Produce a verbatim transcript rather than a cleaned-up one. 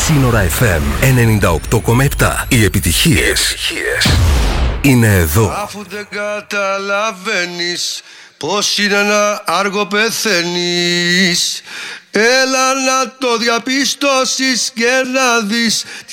Σύνορα εφ εμ ενενήντα οκτώ κόμμα επτά. Οι επιτυχίες είναι εδώ. Αφού δεν καταλαβαίνεις πως είναι να άργο πεθαίνεις, έλα να το διαπιστώσεις και να δεις